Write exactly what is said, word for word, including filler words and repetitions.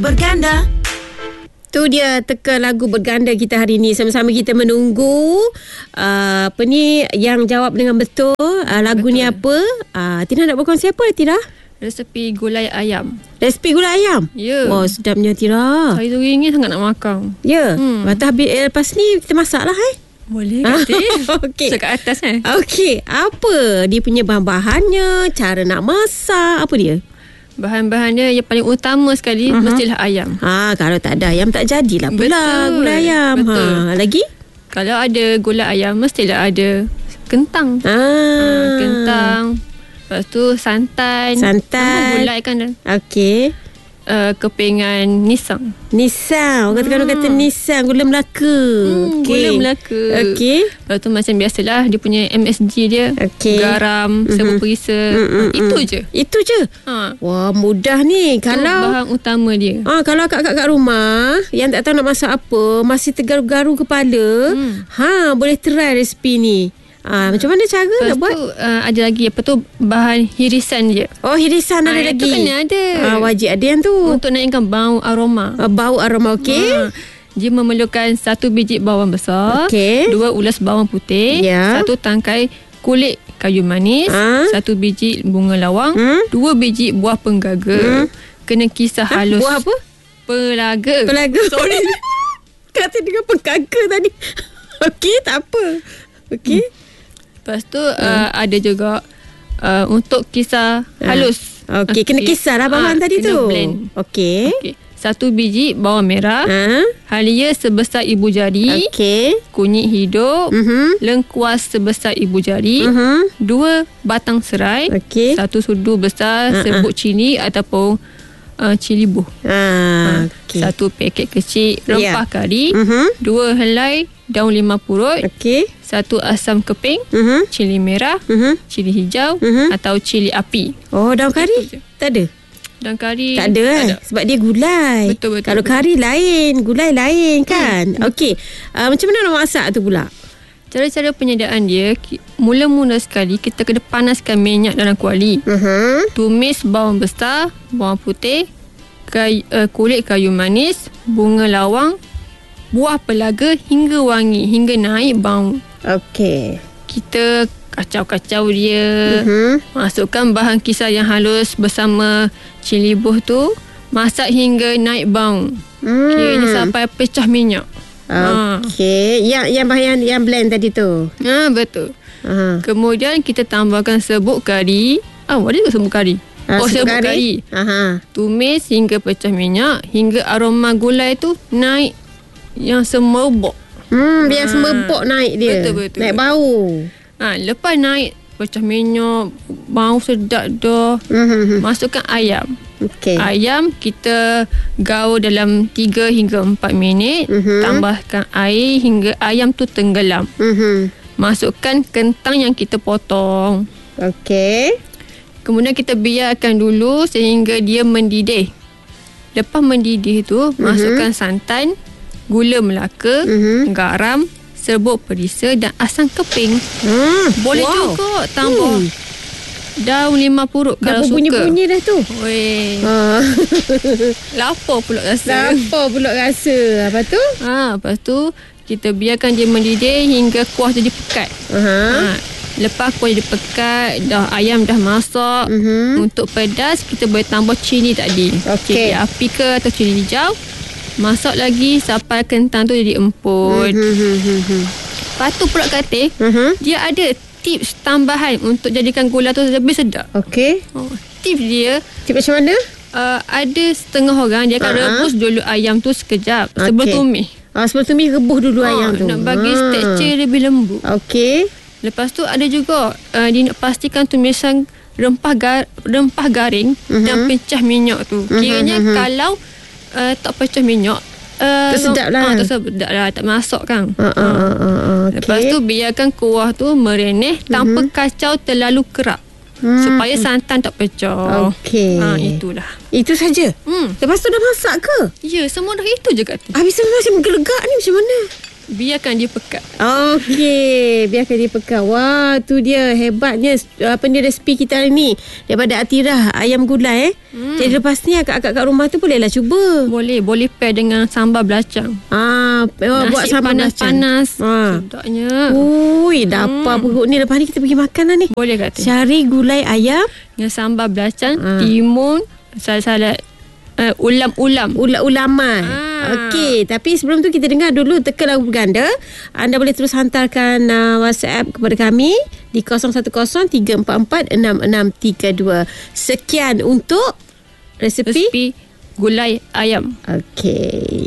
berganda. Tu dia teka lagu berganda kita hari ni. Sama-sama kita menunggu uh, apa ni yang jawab dengan betul. Uh, lagu betul. Ni apa? Uh, Tina nak berkongsi apa Tina? Resepi gulai ayam. Resepi gulai ayam? Ya. Yeah. Wah, sedapnya Tira. Saya tu ingin sangat nak makan. Ya. Yeah. Hmm. Lepas, habis, eh, lepas ni kita masak lah eh. Boleh kata. Okey. Dekat atas eh. Okey. Apa dia punya bahan-bahannya, cara nak masak, apa dia? Bahan-bahannya yang paling utama sekali uh-huh. mestilah ayam. Ha, kalau tak ada ayam tak jadilah pula Betul. gulai ayam. Betul. Ha, lagi? Kalau ada gulai ayam mestilah ada kentang. Ah. Ha, kentang. Lepas tu santan. Santan. Ha, gulai kan. Okey. Uh, kepingan nisang. Nisang. Orang kata, hmm. kata nisang gula Melaka. Hmm, okay. Gula Melaka. Okey. Lepas tu macam biasalah dia punya M S G dia. Okay. Garam, mm-hmm. serbuk perisa. Mm-hmm. Ha, itu je. Itu je. Ha. Wah, mudah ni. Itu kalau bahan utama dia. Ah, kalau akak-akak kat rumah yang tak tahu nak masak apa, masih tergaru-garu kepala, hmm. ha, boleh try resipi ni. Ah, macam mana cara Lepas nak buat? tu uh, ada lagi apa tu bahan hirisan dia. Oh, hirisan ada Ah, lagi. Itu kena ada. Ah, wajib ada yang tu. Untuk naikkan bau aroma. Ah, bau aroma okey. Ha. Dia memerlukan satu biji bawang besar, okay. dua ulas bawang putih, yeah. satu tangkai kulit kayu manis, ha? satu biji bunga lawang, hmm? dua biji buah penggaga. Hmm? Kena kisar ha? halus. Buah apa? Pelaga. Pelaga. Sorry. Kata dengan penggaga tadi. Okey, tak apa. Okey. Hmm. Lepas tu hmm. uh, ada juga uh, untuk kisar ha. halus. Okey, okay. Kena kisar lah bawang ha, tadi kena tu. Blend. Okey. Okay. Satu biji bawang merah, ha? halia sebesar ibu jari, okay. kunyit hidup, uh-huh. lengkuas sebesar ibu jari, uh-huh. dua batang serai, okay. satu sudu besar uh-huh. serbuk cili ataupun uh, cili buh, uh, ha. okay. satu paket kecil rempah yeah. kari, uh-huh. dua helai daun lima purut, okay. satu asam keping, uh-huh. cili merah, uh-huh. cili hijau uh-huh. atau cili api. Oh, daun kari tak ada? Daun kari tak ada kan? Tak ada. Sebab dia gulai. Betul, betul. Kalau betul. kari lain, gulai lain kan. Hmm. Okey. Uh, macam mana nak masak tu pula? Cara-cara penyediaan dia, mula-mula sekali kita kena panaskan minyak dalam kuali. Uh-huh. Tumis bawang besar, bawang putih, kayu, uh, kulit kayu manis, bunga lawang, buah pelaga hingga wangi, hingga naik bau. Okey. Kita kacau-kacau dia. Uh-huh. Masukkan bahan kisar yang halus bersama cili buh tu. Masak hingga naik bau. Hmm. Kiranya sampai pecah minyak. Okey. Ha. Yang yang bahan yang blend tadi tu. Ha, betul. Uh-huh. Kemudian kita tambahkan serbuk kari. Ah, ada juga serbuk kari. Ha, oh, serbuk kari. kari. Aha. Tumis hingga pecah minyak, hingga aroma gulai tu naik yang semerbak. Hmm, biar ha. semerbak naik dia. Betul, betul. Naik bau. Ha, lepas naik pecah minyak, bau sedap dah. Mm-hmm. Masukkan ayam. Okay. Ayam kita gaul dalam tiga hingga empat minit. Mm-hmm. Tambahkan air hingga ayam tu tenggelam. Mm-hmm. Masukkan kentang yang kita potong. Okey. Kemudian kita biarkan dulu sehingga dia mendidih. Lepas mendidih tu, mm-hmm. masukkan santan, gula Melaka, mm-hmm. garam, serbuk perisa dan asam keping. Hmm. Boleh wow. juga tambah hmm. daun lima purut kalau suka. Dah bunyi-bunyi dah tu. Weh. Ha. Lapar pula rasa. Lapar pula rasa. Apa tu? Ha, lepas tu kita biarkan dia mendidih hingga kuah jadi pekat. Uh-huh. Ha. Lepas kuah jadi pekat, dah ayam dah masak. Uh-huh. Untuk pedas kita boleh tambah cili tadi. Okay. Cili api ke atau cili hijau. Masak lagi sampai kentang tu jadi empun. Mm-hmm. Lepas tu pula kata, mm-hmm. dia ada tips tambahan untuk jadikan gula tu lebih sedap. Okey. Oh, tips dia. Tips macam mana? Uh, ada setengah orang dia akan uh-huh. rebus dulu ayam tu sekejap. Okay. Sebelum tumis. Ah, sebelum tumis rebus dulu oh, ayam tu. Nak bagi ha. tekstur lebih lembut. Okey. Lepas tu ada juga, uh, dia nak pastikan tumisan rempah, gar- rempah garing uh-huh. dan pecah minyak tu. Uh-huh. Kiranya uh-huh. kalau Uh, tak pecah minyak uh, tersedap lah. uh, tersedap lah. Tak masak kan. uh, uh, uh, uh, uh, okay. Lepas tu biarkan kuah tu merenih uh-huh. tanpa kacau terlalu kerap. hmm. Supaya santan tak pecah. Okey. Ha, itulah. Itu saja. hmm. Lepas tu dah masak ke? Ya, semua dah itu je kat tu. Habis tu masih menggelegak ni macam mana? biarkan dia pekat. Okey, biarkan dia pekat. Wah, tu dia hebatnya apa ni resipi kita hari ni daripada Atirah ayam gulai eh. Hmm. Jadi lepas ni akak-akak kat rumah tu bolehlah cuba. Boleh, boleh pair dengan sambal belacang. Ah, oh, buat sambal belacang. Panas-panas. Ah. Sedapnya. Ui, dapar hmm. perut ni. Lepas ni kita pergi makan lah ni. Boleh kata. Cari gulai ayam dengan sambal belacang, ah. timun, salad-salad. Uh, ulam-ulam Ulam-ulaman ah. Okey, tapi sebelum tu kita dengar dulu teka lagu berganda. Anda boleh terus hantarkan uh, WhatsApp kepada kami di kosong satu kosong tiga empat empat enam enam tiga dua. Sekian untuk resipi, resipi gulai ayam. Okey.